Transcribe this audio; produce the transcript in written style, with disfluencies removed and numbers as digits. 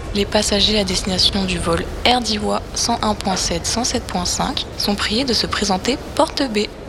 Les passagers à destination du vol Air Diwa 101.7-107.5 sont priés de se présenter porte B.